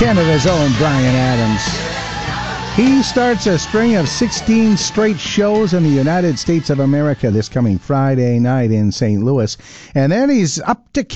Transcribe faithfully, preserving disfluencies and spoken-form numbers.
Canada's own Bryan Adams. He starts a string of sixteen straight shows in the United States of America this coming Friday night in Saint Louis. And then he's up to